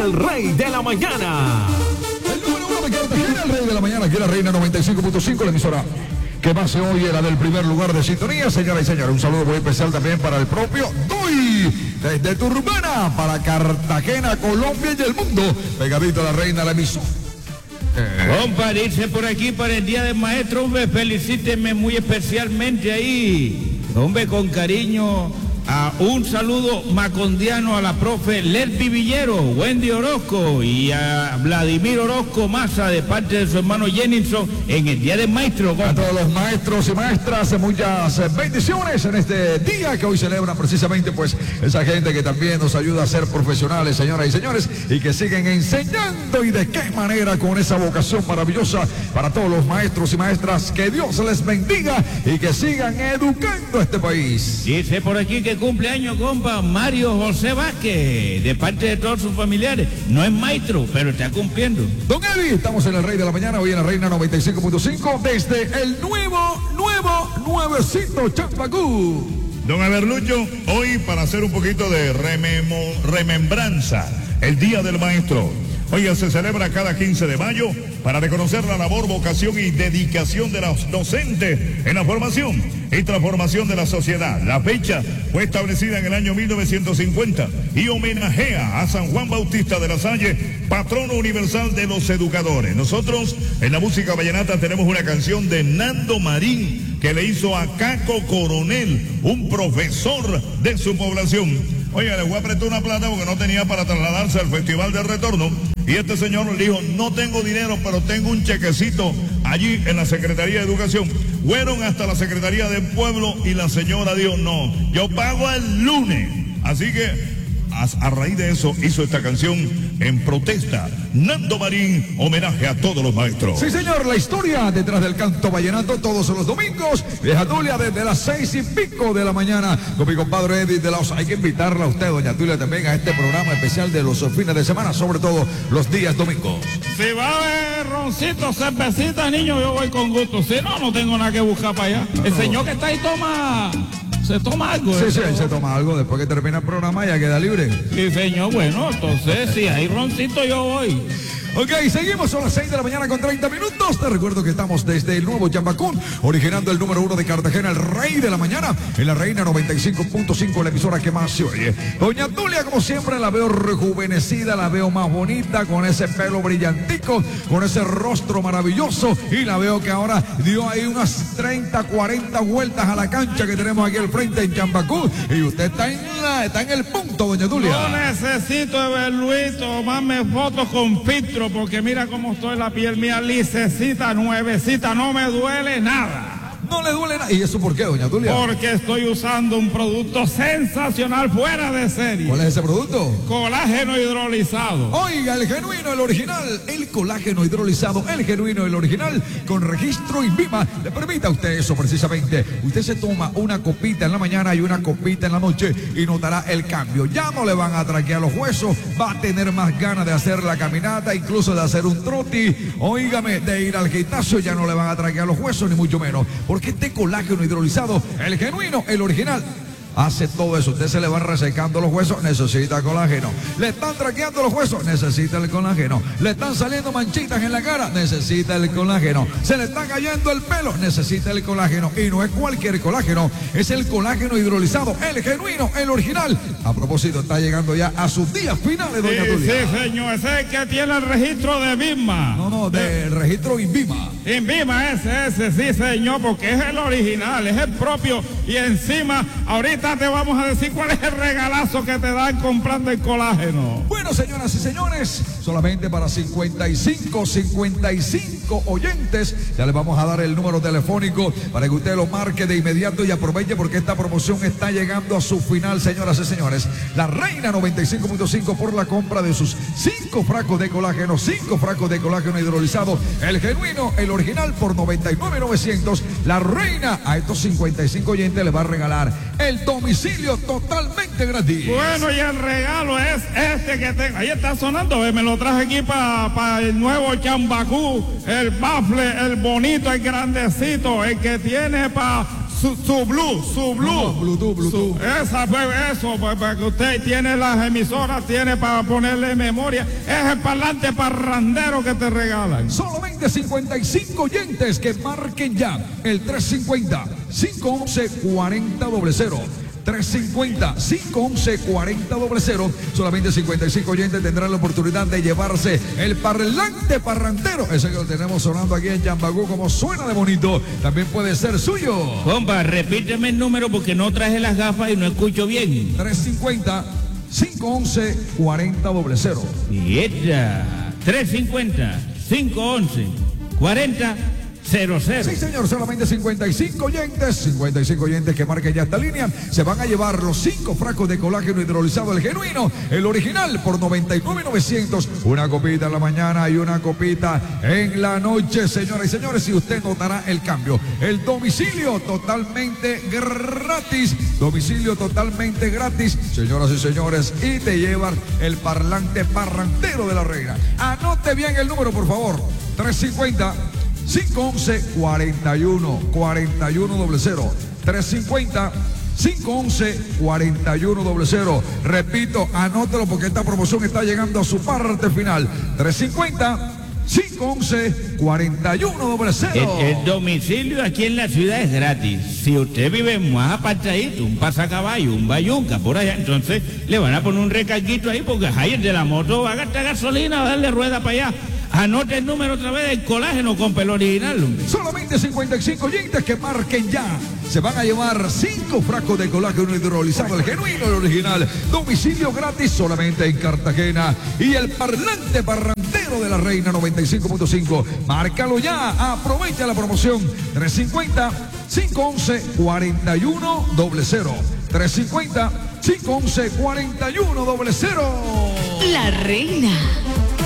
el rey de la mañana. El número 1 de Cartagena, el rey de la mañana, aquí en la Reina 95.5, la emisora que más se oye, la del primer lugar de sintonía. Señoras y señores, un saludo muy especial también para el propio Duy, desde Turbana, para Cartagena, Colombia y el mundo, pegadito a la Reina, la emisora. Compa, dice por aquí para el Día del Maestro, hombre, felicíteme muy especialmente ahí, hombre, con cariño, a un saludo macondiano a la profe Lerby Villero, Wendy Orozco y a Vladimir Orozco Maza de parte de su hermano Jenninson en el Día del Maestro. Compa. A todos los maestros y maestras, muchas bendiciones en este día que hoy celebran precisamente pues esa gente que también nos ayuda a ser profesionales, señoras y señores, y que siguen enseñando, y de qué manera, con esa vocación maravillosa para todos los maestros y maestras. Que Dios les bendiga y que sigan educando a este país. Dice por aquí que cumpleaños, compa, Mario José Vázquez, de parte de todos sus familiares. No es maestro, pero está cumpliendo. Don Eddie, estamos en el Rey de la Mañana, hoy en la Reina 95.5, desde el nuevecito Champacú. Don Averlucho, hoy para hacer un poquito de remembranza, el Día del Maestro. Hoy se celebra cada 15 de mayo para reconocer la labor, vocación y dedicación de los docentes en la formación y transformación de la sociedad. La fecha fue establecida en el año 1950 y homenajea a San Juan Bautista de la Salle, patrono universal de los educadores. Nosotros en la música vallenata tenemos una canción de Nando Marín que le hizo a Caco Coronel, un profesor de su población. Oiga, le voy a prestar una plata porque no tenía para trasladarse al Festival del Retorno. Y este señor le dijo, no tengo dinero, pero tengo un chequecito allí en la Secretaría de Educación. Fueron hasta la Secretaría del Pueblo y la señora dijo, no, yo pago el lunes. Así que a raíz de eso hizo esta canción en protesta. Nando Marín, homenaje a todos los maestros. Sí, señor, la historia detrás del canto vallenato todos los domingos. Vieja Tulia, desde las 6:00 de la mañana, con mi compadre Eddie de la Osa. Hay que invitarla a usted, doña Tulia, también a este programa especial de los fines de semana, sobre todo los días domingos. Si va a haber roncito, cervecita, niño, yo voy con gusto. Si no, no tengo nada que buscar para allá. El señor que está ahí se toma algo. Sí, él se toma algo después que termina el programa, ya queda libre. Sí, señor, bueno, entonces si hay roncito yo voy. Ok, seguimos, son las 6 de la mañana con 30 minutos. Te recuerdo que estamos desde el nuevo Chambacún, originando el número 1 de Cartagena, el Rey de la Mañana, en la Reina 95.5, la emisora que más se oye. Doña Tulia, como siempre, la veo rejuvenecida, la veo más bonita, con ese pelo brillantico, con ese rostro maravilloso, y la veo que ahora dio ahí unas 30, 40 vueltas a la cancha que tenemos aquí al frente en Chambacún, y usted está en el punto, doña Tulia. Yo necesito ver Luis, tomarme fotos con filtro, porque mira cómo estoy, la piel mía lisecita, nuevecita, no me duele nada. No le duele nada. ¿Y eso por qué, doña Tulia? Porque estoy usando un producto sensacional, fuera de serie. ¿Cuál es ese producto? Colágeno hidrolizado. Oiga, el genuino, el original, el colágeno hidrolizado, el genuino, el original, con registro INVIMA, le permite a usted eso precisamente. Usted se toma una copita en la mañana y una copita en la noche y notará el cambio. Ya no le van a traquear los huesos, va a tener más ganas de hacer la caminata, incluso de hacer un troti. Óigame, de ir al gimnasio, ya no le van a traquear los huesos, ni mucho menos. Porque este colágeno hidrolizado, el genuino, el original, hace todo eso. Usted se le van resecando los huesos, necesita colágeno. Le están traqueando los huesos, necesita el colágeno. Le están saliendo manchitas en la cara, necesita el colágeno. Se le está cayendo el pelo, necesita el colágeno. Y no es cualquier colágeno, es el colágeno hidrolizado, el genuino, el original. A propósito, está llegando ya a sus días finales, doña Tulia. Sí, señor, ese es el que tiene el registro de BIMA. No, del registro INVIMA. INVIMA, ese, sí, señor, porque es el original, es el propio. Y encima, ahorita te vamos a decir cuál es el regalazo que te dan comprando el colágeno. Bueno, señoras y señores, solamente para 55 oyentes, ya les vamos a dar el número telefónico para que usted lo marque de inmediato y aproveche, porque esta promoción está llegando a su final, señoras y señores. La Reina 95.5 por la compra de sus 5 frascos de colágeno, 5 frascos de colágeno hidrolizado, el genuino, el original, por $99,900. La Reina a estos 55 oyentes les va a regalar el domicilio totalmente gratis. Bueno, y el regalo es este que tengo. Ahí está sonando, me lo traje aquí para el nuevo Chambacú, el bafle, el bonito, el grandecito, el que tiene para su Blue. Bluetooth. Eso, para que usted tiene las emisoras, tiene para ponerle memoria. Es el parlante parrandero que te regalan. Solamente 55 oyentes que marquen ya el 350-511-4000. 350-511-4000. Solamente 55 oyentes tendrán la oportunidad de llevarse el parlante parrantero. Ese que lo tenemos sonando aquí en Yambagú, como suena de bonito. También puede ser suyo. Compa, repíteme el número porque no traje las gafas y no escucho bien. 350-511-4000. Y ella, 350-511-4000. Sí, señor, solamente 55 oyentes que marquen ya esta línea se van a llevar los 5 frascos de colágeno hidrolizado, el genuino, el original, por $99,900. Una copita en la mañana y una copita en la noche, señoras y señores, y usted notará el cambio. El domicilio totalmente gratis, señoras y señores, y te llevan el parlante parrantero de la reina. Anote bien el número, por favor. 350-511-4100. 350-511-4100. Repito, anótelo porque esta promoción está llegando a su parte final. 350-511-4100. El domicilio aquí en la ciudad es gratis. Si usted vive más apartadito, un pasacaballo, un bayunca, por allá, entonces le van a poner un recarguito ahí porque ahí el de la moto va a gastar gasolina, va a darle rueda para allá. Anote el número otra vez del colágeno con pelo original, hombre. Solamente 55 oyentes que marquen ya. Se van a llevar 5 frascos de colágeno hidrolizado, el genuino, el original. Domicilio gratis solamente en Cartagena. Y el parlante parrantero de la reina 95.5. Márcalo ya. Aprovecha la promoción. 350-511-4100. 350-511-4100. La reina.